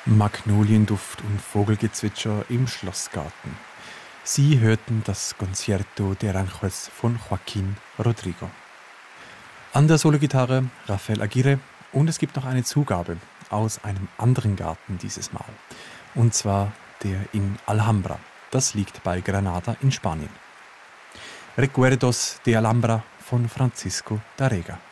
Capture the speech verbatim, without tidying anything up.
Magnolienduft und Vogelgezwitscher im Schlossgarten. Sie hörten das Concierto de Aranjuez von Joaquín Rodrigo. An der Sologitarre Rafael Aguirre, und es gibt noch eine Zugabe aus einem anderen Garten dieses Mal. Und zwar der in Alhambra. Das liegt bei Granada in Spanien. Recuerdos de Alhambra von Francisco Tárrega.